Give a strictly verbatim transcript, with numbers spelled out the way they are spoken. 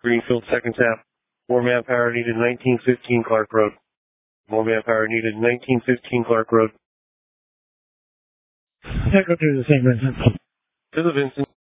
Greenfield, second tap. More manpower needed, nineteen fifteen Clark Road. More manpower needed, nineteen fifteen Clark Road. Echo to the Saint Vincent. To the Vincent.